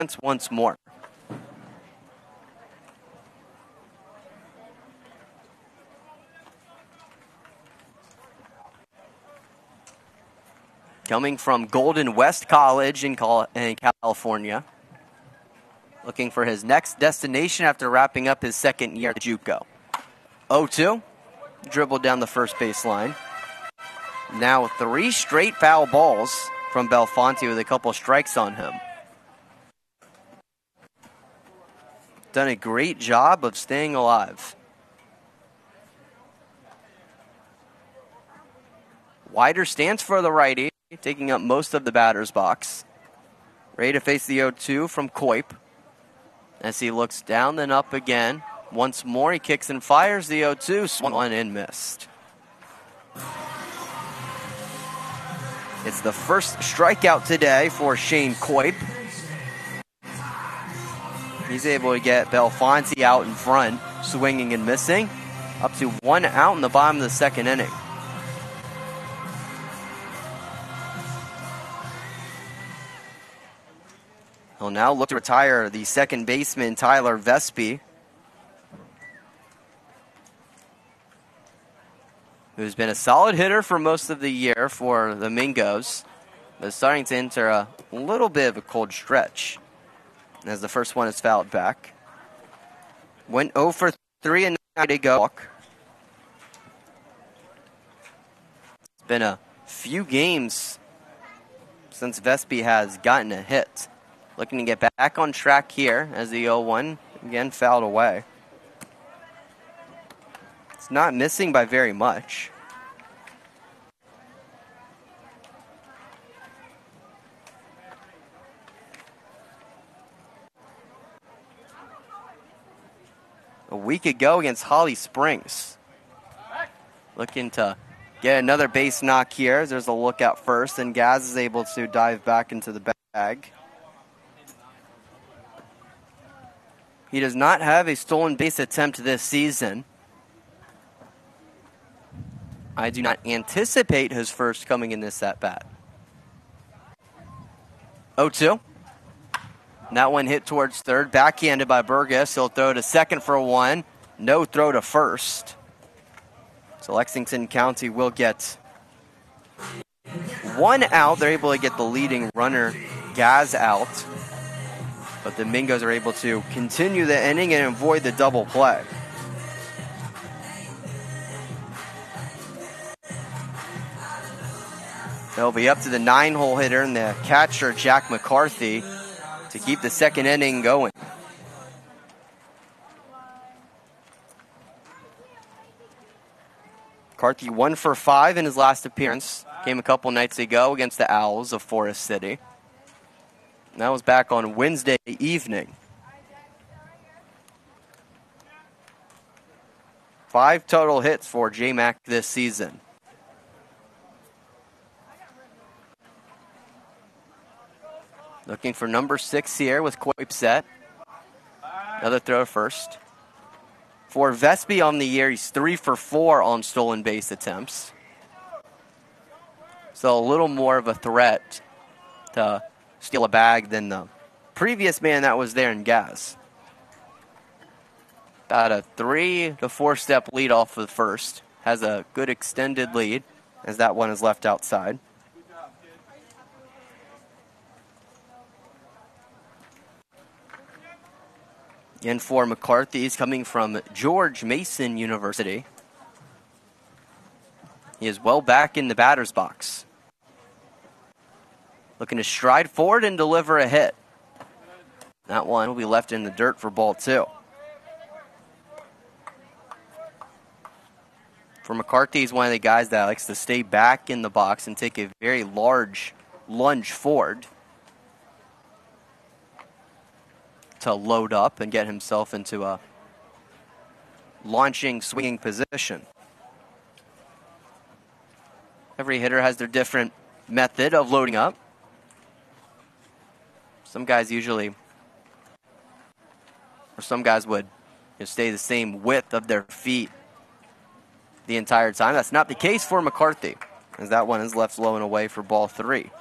once more. Coming from Golden West College in California. Looking for his next destination after wrapping up his second year at JUCO. 0-2. Dribbled down the first baseline. Now 3 straight foul balls from Belfonte with a couple strikes on him. Done a great job of staying alive. Wider stance for the righty, taking up most of the batter's box. Ready to face the 0-2 from Coip. As he looks down, then up again. Once more, he kicks and fires the 0-2. Swung on and missed. It's the first strikeout today for Shane Coip. He's able to get Belfonte out in front, swinging and missing. Up to 1 out in the bottom of the second inning. He'll now look to retire the second baseman, Tyler Vespi, who's been a solid hitter for most of the year for the Mingos, but is starting to enter a little bit of a cold stretch as the first one is fouled back. Went 0 for 3 and now to go. It's been a few games since Vespi has gotten a hit. Looking to get back on track here as the 0-1 again fouled away. It's not missing by very much. A week ago against Holly Springs. Looking to get another base knock here. There's a lookout first, and Gaz is able to dive back into the bag. He does not have a stolen base attempt this season. I do not anticipate his first coming in this at-bat. 0-2. That one hit towards third. Backhanded by Burgess. He'll throw to second for 1. No throw to first. So Lexington County will get 1 out. They're able to get the leading runner, Gaz, out. But the Mingos are able to continue the inning and avoid the double play. They'll be up to the 9-hole hitter and the catcher, Jack McCarthy, to keep the second inning going. McCarthy 1 for 5 in his last appearance. Came a couple nights ago against the Owls of Forest City. And that was back on Wednesday evening. 5 total hits for J-Mac this season. Looking for number 6 here with Coip set. Another throw to first. For Vespi on the year, he's 3 for 4 on stolen base attempts. So a little more of a threat to steal a bag than the previous man that was there in Gaz. About a 3 to 4 step lead off of the first. Has a good extended lead as that one is left outside. In for McCarthy, he's coming from George Mason University. He is well back in the batter's box. Looking to stride forward and deliver a hit. That one will be left in the dirt for ball 2. For McCarthy, he's one of the guys that likes to stay back in the box and take a very large lunge forward to load up and get himself into a launching, swinging position. Every hitter has their different method of loading up. Some guys would stay the same width of their feet the entire time. That's not the case for McCarthy, as that one is left low and away for ball 3.